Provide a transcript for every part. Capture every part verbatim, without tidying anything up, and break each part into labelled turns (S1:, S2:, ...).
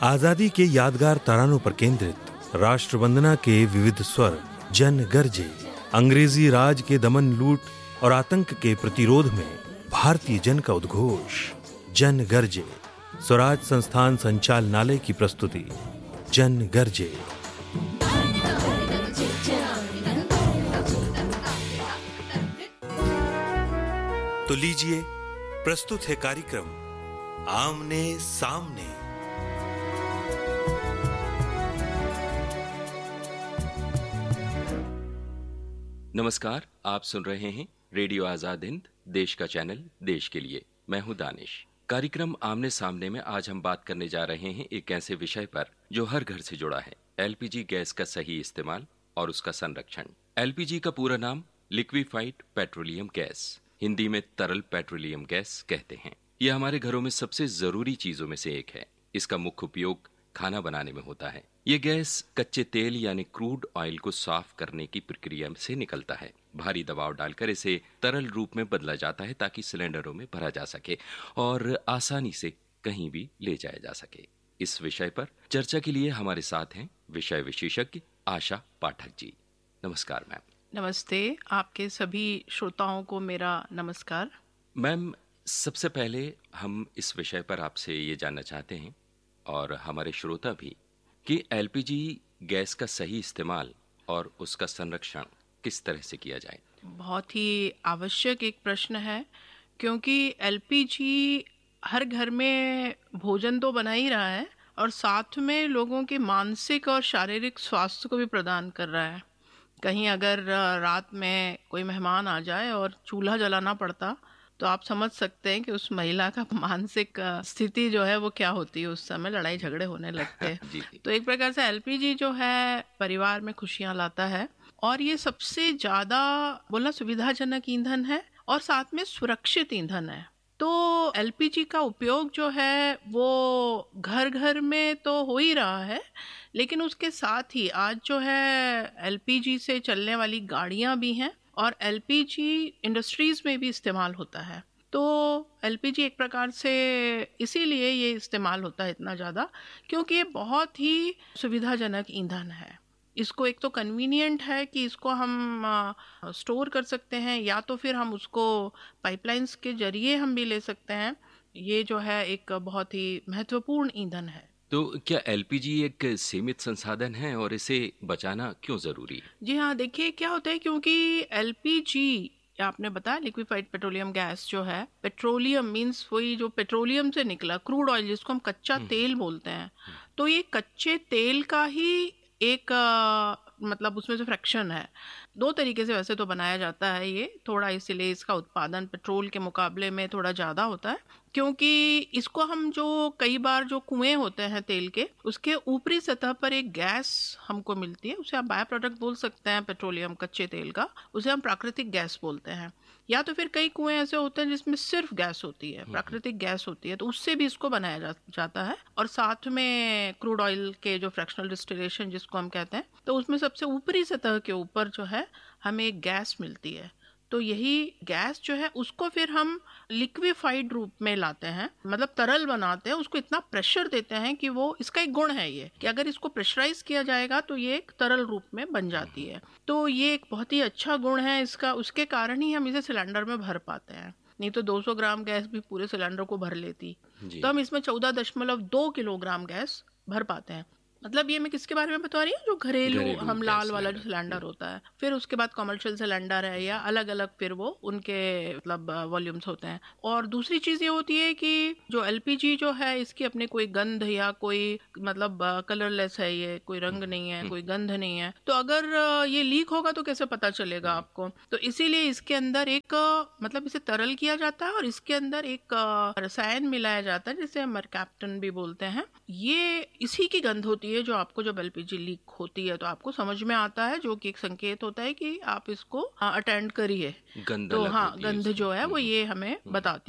S1: आजादी के यादगार तरानों पर केंद्रित राष्ट्र वंदना के विविध स्वर जन गरजे। अंग्रेजी राज के दमन लूट और आतंक के प्रतिरोध में भारतीय जन का उद्घोष जन गरजे। स्वराज संस्थान संचालनालय की प्रस्तुति जन गरजे। तो लीजिए, प्रस्तुत है कार्यक्रम आमने सामने।
S2: नमस्कार, आप सुन रहे हैं रेडियो आजाद हिंद, देश का चैनल देश के लिए। मैं हूं दानिश। कार्यक्रम आमने सामने में आज हम बात करने जा रहे हैं एक ऐसे विषय पर जो हर घर से जुड़ा है, एलपीजी गैस का सही इस्तेमाल और उसका संरक्षण। एलपीजी का पूरा नाम लिक्विफाइड पेट्रोलियम गैस, हिंदी में तरल पेट्रोलियम गैस कहते हैं। यह हमारे घरों में सबसे जरूरी चीजों में से एक है। इसका मुख्य उपयोग खाना बनाने में होता है। यह गैस कच्चे तेल यानी क्रूड ऑयल को साफ करने की प्रक्रिया से निकलता है। भारी दबाव डालकर इसे तरल रूप में बदला जाता है ताकि सिलेंडरों में भरा जा सके और आसानी से कहीं भी ले जाया जा सके। इस विषय पर चर्चा के लिए हमारे साथ हैं विषय विशेषज्ञ आशा पाठक जी। नमस्कार मैम।
S3: नमस्ते, आपके सभी श्रोताओं को मेरा नमस्कार।
S2: मैम, सबसे पहले हम इस विषय पर आपसे ये जानना चाहते हैं और हमारे श्रोता भी कि एलपीजी गैस का सही इस्तेमाल और उसका संरक्षण किस तरह से किया जाए।
S3: बहुत ही आवश्यक एक प्रश्न है, क्योंकि एलपीजी हर घर में भोजन तो बना ही रहा है और साथ में लोगों के मानसिक और शारीरिक स्वास्थ्य को भी प्रदान कर रहा है। कहीं अगर रात में कोई मेहमान आ जाए और चूल्हा जलाना पड़ता तो आप समझ सकते हैं कि उस महिला का मानसिक स्थिति जो है वो क्या होती है। उस समय लड़ाई झगड़े होने लगते हैं। तो एक प्रकार से एलपीजी जो है परिवार में खुशियां लाता है और ये सबसे ज्यादा बोलना सुविधाजनक ईंधन है और साथ में सुरक्षित ईंधन है। तो एलपीजी का उपयोग जो है वो घर घर में तो हो ही रहा है, लेकिन उसके साथ ही आज जो है एलपीजी से चलने वाली गाड़ियां भी हैं और एलपीजी इंडस्ट्रीज में भी इस्तेमाल होता है। तो एलपीजी एक प्रकार से इसीलिए ये इस्तेमाल होता है इतना ज़्यादा क्योंकि ये बहुत ही सुविधाजनक ईंधन है। इसको एक तो कन्वीनियंट है कि इसको हम स्टोर कर सकते हैं या तो फिर हम उसको पाइपलाइंस के जरिए हम भी ले सकते हैं। ये जो है एक बहुत ही महत्वपूर्ण ईंधन है।
S2: तो क्या एलपीजी एक सीमित संसाधन है और इसे बचाना क्यों जरूरी है?
S3: जी हाँ, देखिए क्या होता है, क्योंकि एलपीजी आपने बताया लिक्विफाइड पेट्रोलियम गैस जो है, पेट्रोलियम मींस वही जो पेट्रोलियम से निकला क्रूड ऑयल जिसको हम कच्चा तेल बोलते हैं। तो ये कच्चे तेल का ही एक आ, मतलब उसमें से फ्रैक्शन है। दो तरीके से वैसे तो बनाया जाता है ये, थोड़ा इसीलिए इसका उत्पादन पेट्रोल के मुकाबले में थोड़ा ज़्यादा होता है, क्योंकि इसको हम जो कई बार जो कुएं होते हैं तेल के, उसके ऊपरी सतह पर एक गैस हमको मिलती है। उसे आप बाय प्रोडक्ट बोल सकते हैं पेट्रोलियम कच्चे तेल का, उसे हम प्राकृतिक गैस बोलते हैं। या तो फिर कई कुएं ऐसे होते हैं जिसमें सिर्फ गैस होती है, प्राकृतिक गैस होती है, तो उससे भी इसको बनाया जा, जाता है। और साथ में क्रूड ऑयल के जो फ्रैक्शनल डिस्टिलेशन जिसको हम कहते हैं, तो उसमें सबसे ऊपरी सतह के ऊपर जो है हमें एक गैस मिलती है। तो यही गैस जो है उसको फिर हम लिक्विफाइड रूप में लाते हैं, मतलब तरल बनाते हैं। उसको इतना प्रेशर देते हैं कि वो, इसका एक गुण है ये कि अगर इसको प्रेशराइज किया जाएगा तो ये एक तरल रूप में बन जाती है। तो ये एक बहुत ही अच्छा गुण है इसका, उसके कारण ही हम इसे सिलेंडर में भर पाते हैं। नहीं तो दो सौ ग्राम गैस भी पूरे सिलेंडर को भर लेती, तो हम इसमें चौदह दशमलव दो किलोग्राम गैस भर पाते हैं। मतलब ये मैं किसके बारे में बता रही हूँ, जो घरेलू, घरेलू हम लाल वाला जो सिलेंडर होता है, फिर उसके बाद कमर्शियल सिलेंडर है या अलग अलग फिर वो उनके मतलब वॉल्यूम्स होते हैं। और दूसरी चीज़ ये होती है कि जो एलपीजी जो है इसकी अपनी कोई गंध या कोई मतलब कलरलेस है, ये कोई रंग नहीं है, कोई गंध नहीं है। तो अगर ये लीक होगा तो कैसे पता चलेगा आपको? तो इसीलिए इसके अंदर एक मतलब इसे तरल किया जाता है और इसके अंदर एक रसायन मिलाया जाता है जिसे मरकैप्टन भी बोलते हैं। ये इसी की गंध होती है जो आपको जब एलपीजी लीक होती है तो आपको समझ में आता है, जो कि एक संकेत होता है कि आप इसको अटेंड करिए। तो हाँ, गंध जो है वो ये हमें बताती है।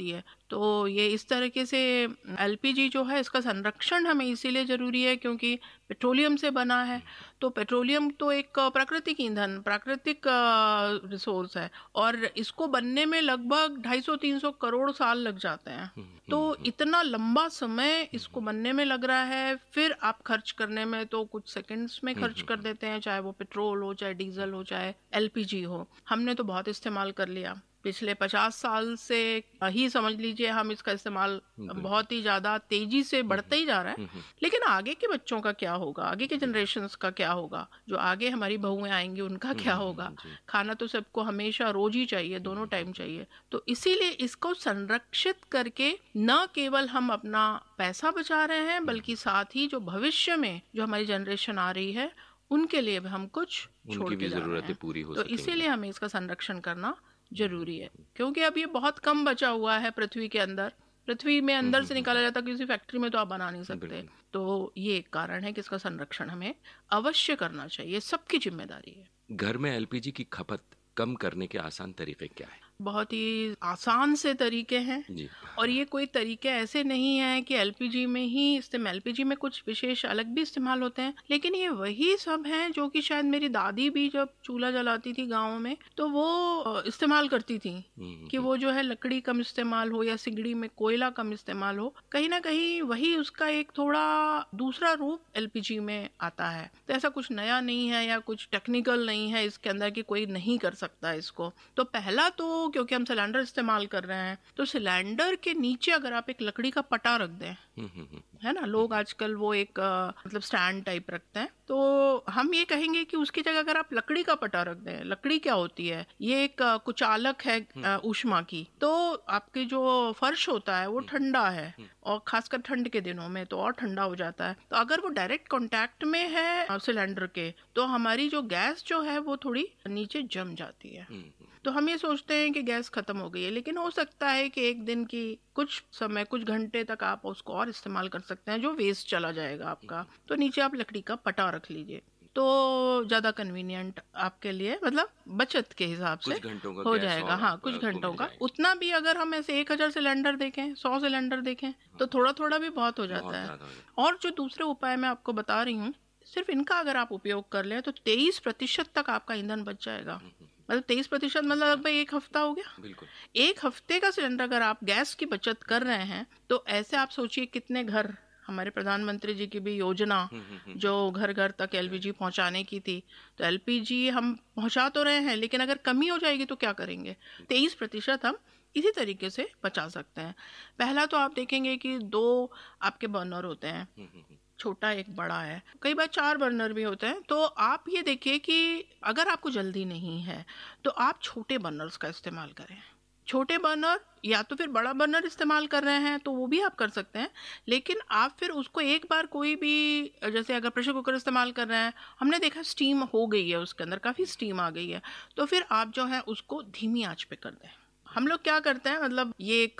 S3: तो ये इस तरीके से एलपीजी जो है इसका संरक्षण हमें इसीलिए ज़रूरी है क्योंकि पेट्रोलियम से बना है। तो पेट्रोलियम तो एक प्राकृतिक ईंधन, प्राकृतिक रिसोर्स है और इसको बनने में लगभग दो सौ तीन सौ करोड़ साल लग जाते हैं। तो इतना लंबा समय इसको बनने में लग रहा है, फिर आप खर्च करने में तो कुछ सेकंड्स में खर्च कर देते हैं, चाहे वो पेट्रोल हो, चाहे डीजल हो, चाहे एलपीजी हो। हमने तो बहुत इस्तेमाल कर लिया पिछले पचास साल से ही, समझ लीजिए हम इसका इस्तेमाल बहुत ही ज्यादा तेजी से बढ़ते ही जा रहा है। लेकिन आगे के बच्चों का क्या होगा, आगे के जनरेशन्स का क्या होगा, जो आगे हमारी बहुएं आएंगी उनका क्या होगा। खाना तो सबको हमेशा रोज ही चाहिए, दोनों टाइम चाहिए। तो इसीलिए इसको संरक्षित करके न केवल हम अपना पैसा बचा रहे हैं बल्कि साथ ही जो भविष्य में जो हमारी जनरेशन आ रही है उनके लिए भी हम कुछ छोड़ के जा रहे हैं।
S2: पूरी हो
S3: तो इसीलिए हमें इसका संरक्षण करना जरूरी है क्योंकि अब ये बहुत कम बचा हुआ है पृथ्वी के अंदर। पृथ्वी में अंदर से निकाला जाता, किसी फैक्ट्री में तो आप बना नहीं सकते। तो ये एक कारण है कि इसका संरक्षण हमें अवश्य करना चाहिए, सबकी जिम्मेदारी है।
S2: घर में एलपीजी की खपत कम करने के आसान तरीके क्या है?
S3: बहुत ही आसान से तरीके हैं जी। और ये कोई तरीके ऐसे नहीं है कि एलपीजी में ही इस्तेमाल, एलपीजी में कुछ विशेष अलग भी इस्तेमाल होते हैं, लेकिन ये वही सब हैं जो कि शायद मेरी दादी भी जब चूल्हा जलाती थी गाँव में तो वो इस्तेमाल करती थी कि वो जो है लकड़ी कम इस्तेमाल हो या सिगड़ी में कोयला कम इस्तेमाल हो। कहीं ना कहीं वही उसका एक थोड़ा दूसरा रूप एलपीजी में आता है। तो ऐसा कुछ नया नहीं है या कुछ टेक्निकल नहीं है इसके अंदर कि कोई नहीं कर सकता इसको। तो पहला तो क्योंकि हम सिलेंडर इस्तेमाल कर रहे हैं तो सिलेंडर के नीचे अगर आप एक लकड़ी का पटा रख दें, है ना, लोग आजकल वो एक आ, मतलब स्टैंड टाइप रखते हैं, तो हम ये कहेंगे कि उसकी जगह अगर आप लकड़ी का पटा रख दें। लकड़ी क्या होती है, ये एक कुचालक है आ, ऊष्मा की। तो आपके जो फर्श होता है वो ठंडा है और खासकर ठंड के दिनों में तो और ठंडा हो जाता है। तो अगर वो डायरेक्ट कांटेक्ट में है सिलेंडर के तो हमारी जो गैस जो है वो थोड़ी नीचे जम जाती है। तो हम ये सोचते हैं कि गैस खत्म हो गई है, लेकिन हो सकता है कि एक दिन की कुछ समय, कुछ घंटे तक आप उसको और इस्तेमाल कर सकते हैं, जो वेस्ट चला जाएगा आपका। तो नीचे आप लकड़ी का पटा रख लीजिए तो ज्यादा कन्वीनियंट आपके लिए, मतलब बचत के हिसाब से हो जाएगा। हाँ, कुछ घंटों का। उतना भी अगर हम ऐसे एक हजार सिलेंडर देखें, सौ सिलेंडर देखें तो थोड़ा थोड़ा भी बहुत हो जाता है। और जो दूसरे उपाय मैं आपको बता रही हूँ, सिर्फ इनका अगर आप उपयोग कर लें तो तेईस प्रतिशत तक आपका ईंधन बच जाएगा। मतलब तेईस प्रतिशत मतलब लगभग एक हफ्ता हो गया।
S2: बिल्कुल।
S3: एक हफ्ते का सिलेंडर अगर आप गैस की बचत कर रहे हैं तो ऐसे आप सोचिए कितने घर, हमारे प्रधानमंत्री जी की भी योजना जो घर घर तक एलपीजी पहुंचाने की थी, तो एलपीजी हम पहुंचा तो रहे हैं लेकिन अगर कमी हो जाएगी तो क्या करेंगे। तेईस प्रतिशत हम इसी तरीके से बचा सकते हैं। पहला तो आप देखेंगे कि दो आपके बर्नर होते हैं, छोटा एक बड़ा है, कई बार चार बर्नर भी होते हैं। तो आप ये देखिए कि अगर आपको जल्दी नहीं है तो आप छोटे बर्नर्स का इस्तेमाल करें। छोटे बर्नर या तो फिर बड़ा बर्नर इस्तेमाल कर रहे हैं तो वो भी आप कर सकते हैं, लेकिन आप फिर उसको एक बार कोई भी, जैसे अगर प्रेशर कुकर इस्तेमाल कर रहे हैं, हमने देखा स्टीम हो गई है, उसके अंदर काफ़ी स्टीम आ गई है, तो फिर आप जो है उसको धीमी आंच पे कर दें। हम लोग क्या करते हैं, मतलब ये एक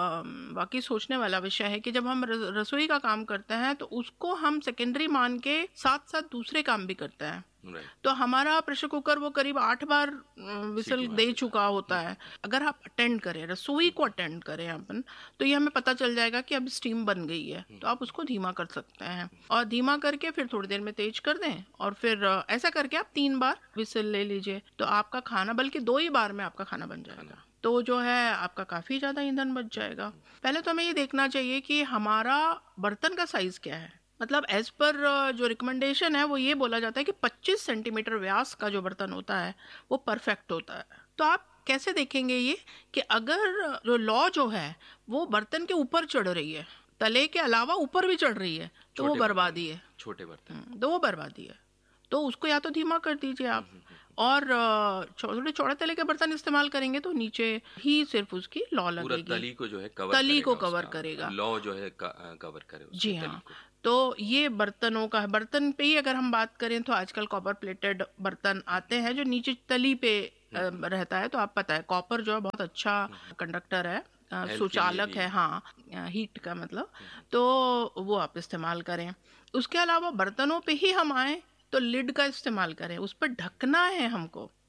S3: बाकी सोचने वाला विषय है कि जब हम रसोई का काम करते हैं तो उसको हम सेकेंडरी मान के साथ साथ दूसरे काम भी करते हैं। तो हमारा प्रेशर कुकर वो करीब आठ बार विसल दे चुका होता है। अगर आप अटेंड करें, रसोई को अटेंड करें अपन, तो ये हमें पता चल जाएगा कि अब स्टीम बन गई है, तो आप उसको धीमा कर सकते हैं और धीमा करके फिर थोड़ी देर में तेज कर दें और फिर ऐसा करके आप तीन बार विसल ले लीजिए तो आपका खाना, बल्कि दो ही बार में आपका खाना बन जाएगा। तो जो है आपका काफी ज्यादा ईंधन बच जाएगा। पहले तो हमें ये देखना चाहिए कि हमारा बर्तन का साइज क्या है। मतलब एज पर जो रिकमेंडेशन है वो ये बोला जाता है कि पच्चीस सेंटीमीटर व्यास का जो बर्तन होता है वो परफेक्ट होता है। तो आप कैसे देखेंगे ये कि अगर जो लौ जो है वो बर्तन के ऊपर चढ़ रही है, तले के अलावा ऊपर भी चढ़ रही है, तो वो बर्बादी है।
S2: छोटे बर्तन
S3: तो वो बर्बादी है, तो उसको या तो धीमा कर दीजिए आप, और थोड़े चौड़े तले के बर्तन इस्तेमाल करेंगे तो नीचे ही सिर्फ उसकी लौ लगेगी,
S2: तली को जो है कवर
S3: तली को कवर करेगा,
S2: लौ जो है कवर करे।
S3: जी हाँ। तो ये बर्तनों का, बर्तन पे ही अगर हम बात करें तो आजकल कॉपर प्लेटेड बर्तन आते हैं जो नीचे तली पे रहता है। तो आप पता है कॉपर जो है बहुत अच्छा कंडक्टर है, सुचालक है, हाँ, हीट का मतलब, तो वो आप इस्तेमाल करें। उसके अलावा बर्तनों पे ही हम आए तो लिड का इस्तेमाल करें, उस पर ढकना है हमको।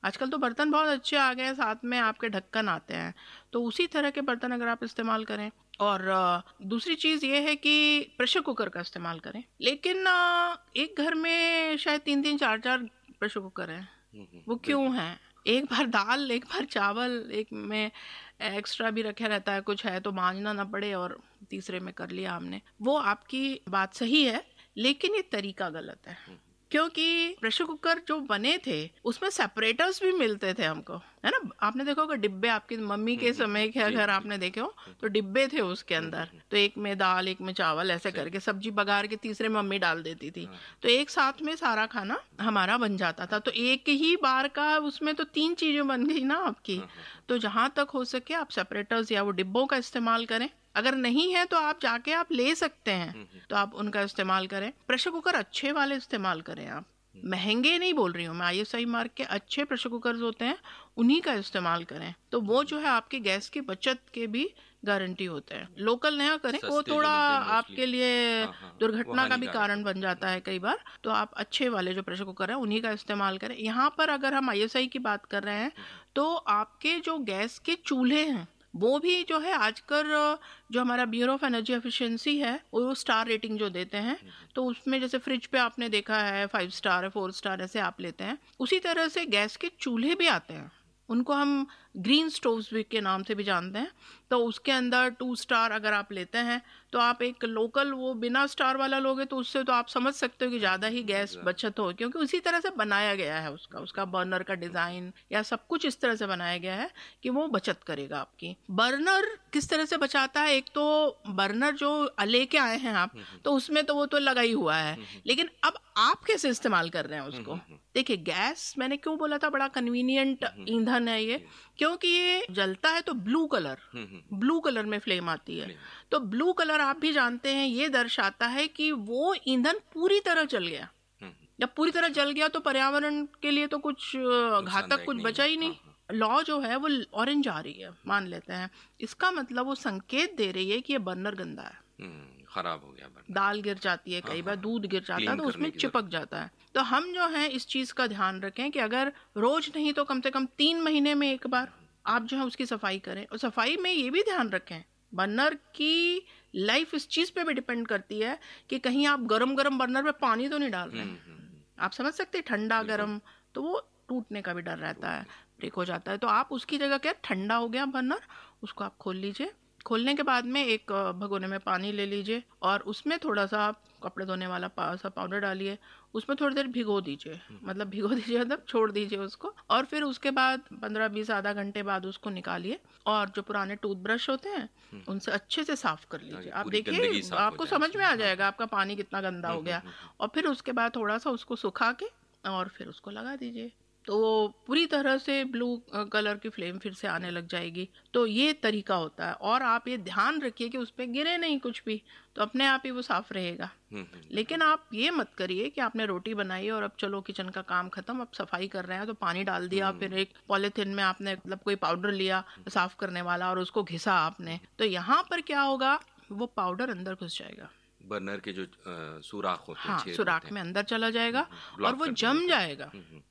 S3: आजकल तो बर्तन बहुत अच्छे आ गए हैं, साथ में आपके ढक्कन आते हैं, तो उसी तरह के बर्तन अगर आप इस्तेमाल करें। और दूसरी चीज़ ये है कि प्रेशर कुकर का इस्तेमाल करें, लेकिन एक घर में शायद तीन तीन चार चार प्रेशर कुकर हैं। वो क्यों है? एक बार दाल, एक बार चावल, एक में एक्स्ट्रा भी रखा रहता है, कुछ है तो मांजना ना पड़े, और तीसरे में कर लिया हमने। वो आपकी बात सही है, लेकिन ये तरीका गलत है, क्योंकि प्रेशर कुकर जो बने थे उसमें सेपरेटर्स भी मिलते थे हमको, है ना। आपने देखा होगा डिब्बे, आपकी मम्मी के समय के अगर आपने देखे हो तो डिब्बे थे उसके अंदर, तो एक में दाल, एक में चावल, ऐसे करके सब्जी बघार के तीसरे में मम्मी डाल देती थी, तो एक साथ में सारा खाना हमारा बन जाता था। तो एक ही बार का उसमें तो तीन चीजें बन गई ना आपकी। तो जहां तक हो सके आप सेपरेटर्स या वो डिब्बों का इस्तेमाल करें। अगर नहीं है तो आप जाके आप ले सकते हैं, तो आप उनका इस्तेमाल करें। प्रेशर कुकर अच्छे वाले इस्तेमाल करें आप, महंगे नहीं बोल रही हूँ मैं, आई एस आई मार्क के अच्छे प्रेशर कुकर होते हैं, उन्हीं का इस्तेमाल करें। तो वो जो है आपकी गैस की बचत के भी गारंटी होते हैं। लोकल नया करें, वो थोड़ा आपके लिए दुर्घटना का भी कारण बन जाता है कई बार। तो आप अच्छे वाले जो प्रेशर कुकर है उन्हीं का इस्तेमाल करें। यहाँ पर अगर हम आई एस आई की बात कर रहे हैं, तो आपके जो गैस के चूल्हे हैं वो भी जो है आजकल जो हमारा ब्यूरो ऑफ एनर्जी एफिशिएंसी है वो स्टार रेटिंग जो देते हैं, तो उसमें जैसे फ्रिज पे आपने देखा है फाइव स्टार है, फोर स्टार, ऐसे आप लेते हैं। उसी तरह से गैस के चूल्हे भी आते हैं, उनको हम ग्रीन स्टोव्स भी के नाम से भी जानते हैं। तो उसके अंदर टू स्टार अगर आप लेते हैं, तो आप एक लोकल वो बिना स्टार वाला लोगे तो उससे तो आप समझ सकते हो कि ज़्यादा ही गैस बचत हो, क्योंकि उसी तरह से बनाया गया है उसका उसका बर्नर का डिज़ाइन या सब कुछ इस तरह से बनाया गया है कि वो बचत करेगा आपकी। बर्नर किस तरह से बचाता है? एक तो बर्नर जो लेके आए हैं आप, तो उसमें तो वो तो लगा ही हुआ है, लेकिन अब आप कैसे इस्तेमाल कर रहे हैं उसको। देखिए, गैस मैंने क्यों बोला था बड़ा कन्वीनियंट ईंधन है ये, क्योंकि ये जलता है तो ब्लू कलर ब्लू कलर में फ्लेम आती है। तो ब्लू कलर आप भी जानते हैं ये दर्शाता है कि वो ईंधन पूरी तरह जल गया। जब पूरी तरह जल गया तो पर्यावरण के लिए तो कुछ घातक कुछ बचा ही नहीं। लॉ जो है वो ऑरेंज आ रही है, मान लेते हैं, इसका मतलब वो संकेत दे रही है कि ये बर्नर गंदा है,
S2: खराब हो गया बर्नर।
S3: दाल गिर जाती है, कई बार दूध गिर जाता है तो उसमें चिपक जाता है। तो हम जो है इस चीज का ध्यान रखें कि अगर रोज नहीं तो कम से कम तीन महीने में एक बार आप जो है उसकी सफाई करें। और सफाई में ये भी ध्यान रखें, बर्नर की लाइफ इस चीज पे भी डिपेंड करती है कि कहीं आप गरम गरम बर्नर पे पानी तो नहीं डाल रहे हैं। आप समझ सकते हैं, ठंडा गरम तो वो टूटने का भी डर रहता है, ब्रेक हो जाता है। तो आप उसकी जगह क्या, ठंडा हो गया बर्नर, उसको आप खोल लीजिए। खोलने के बाद में एक भगोने में पानी ले लीजिए और उसमें थोड़ा सा आप कपड़े धोने वाला सा पाउडर डालिए, उसमें थोड़ी देर भिगो दीजिए, मतलब भिगो दीजिए मतलब छोड़ दीजिए उसको। और फिर उसके बाद पंद्रह बीस आधा घंटे बाद उसको निकालिए और जो पुराने टूथब्रश होते हैं उनसे अच्छे से साफ कर लीजिए। आप देखिए, आपको समझ में आ जाएगा आपका पानी कितना गंदा हो गया। और फिर उसके बाद थोड़ा सा उसको सुखा के और फिर उसको लगा दीजिए, तो पूरी तरह से ब्लू कलर की फ्लेम फिर से आने लग जाएगी। तो ये तरीका होता है। और आप ये ध्यान रखिए कि उस पर गिरे नहीं कुछ भी, तो अपने आप ही वो साफ रहेगा। लेकिन आप ये मत करिए कि आपने रोटी बनाई और अब चलो किचन का काम खत्म, अब सफाई कर रहे हैं तो पानी डाल दिया, फिर एक पॉलिथीन में आपने मतलब कोई पाउडर लिया साफ करने वाला और उसको घिसा आपने, तो यहाँ पर क्या होगा, वो पाउडर अंदर घुस जाएगा,
S2: बर्नर के जो सुराख होते हैं,
S3: हाँ सुराख में अंदर चला जाएगा और वो जम जाएगा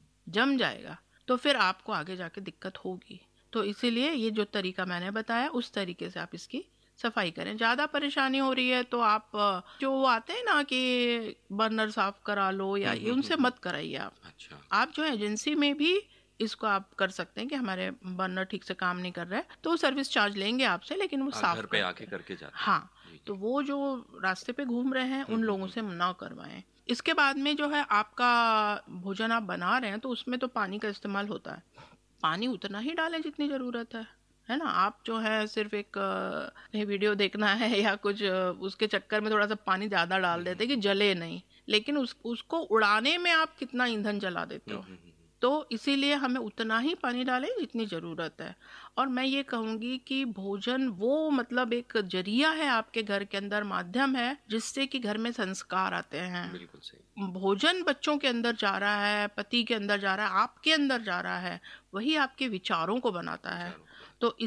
S3: जम जाएगा तो फिर आपको आगे जाके दिक्कत होगी। तो इसीलिए ये जो तरीका मैंने बताया उस तरीके से आप इसकी सफाई करें। ज़्यादा परेशानी हो रही है तो आप जो आते हैं ना कि बर्नर साफ करा लो या ये, उनसे मत कराइए आप। अच्छा। आप जो एजेंसी में भी इसको आप कर सकते हैं कि हमारे बर्नर ठीक से काम नहीं कर रहा है, तो सर्विस चार्ज लेंगे आपसे, लेकिन वो साफ
S2: घर पे आके करके जाते हैं।
S3: हाँ, तो वो जो रास्ते पे घूम रहे हैं उन लोगों से ना करवाएं। इसके बाद में जो है आपका भोजन आप बना रहे हैं तो उसमें तो पानी का इस्तेमाल होता है, पानी उतना ही डालें जितनी ज़रूरत है, है ना। आप जो है सिर्फ एक वीडियो देखना है या कुछ उसके चक्कर में थोड़ा सा पानी ज़्यादा डाल देते कि जले नहीं, लेकिन उस उसको उड़ाने में आप कितना ईंधन जला देते हो। तो इसीलिए हमें उतना ही पानी डालें जितनी ज़रूरत है। और मैं ये कहूँगी कि भोजन वो मतलब एक जरिया है आपके घर के अंदर, माध्यम है जिससे कि घर में संस्कार आते हैं।
S2: बिल्कुल सही।
S3: भोजन बच्चों के अंदर जा रहा है, पति के अंदर जा रहा है, आपके अंदर जा रहा है, वही आपके विचारों को बनाता है। तो